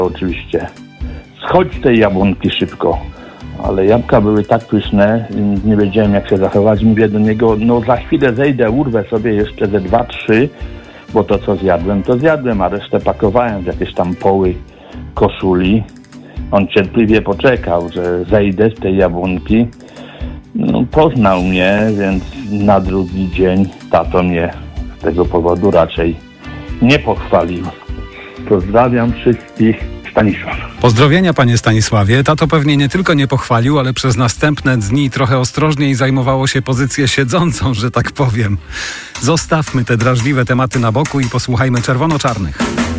oczywiście. Schodź z tej jabłonki szybko. Ale jabłka były tak pyszne, nie wiedziałem jak się zachować. Mówię do niego, no za chwilę zejdę, urwę sobie jeszcze ze 2-3, bo to co zjadłem, a resztę pakowałem w jakieś tam poły koszuli. On cierpliwie poczekał, że zejdę z tej jabłonki. No, poznał mnie, więc na drugi dzień tato mnie z tego powodu raczej nie pochwalił. Pozdrawiam wszystkich. Stanisław. Pozdrowienia, panie Stanisławie. Tato pewnie nie tylko nie pochwalił, ale przez następne dni trochę ostrożniej zajmowało się pozycję siedzącą, że tak powiem. Zostawmy te drażliwe tematy na boku i posłuchajmy czerwono-czarnych.